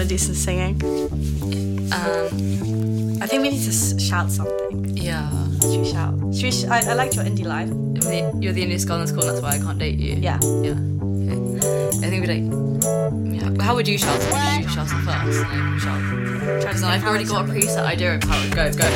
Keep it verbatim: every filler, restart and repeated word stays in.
to do some singing? Um, I think we need to s- shout something. yeah. Should we shout? Should we sh- I, I liked your indie line. You're the, you're the indiest girl in school, that's why I can't date you. Yeah. Yeah. Okay. I think we like. Yeah. How would you shout it? Would you shout it first? Like, shout. Because I've already got a preset idea of how it would go. Go.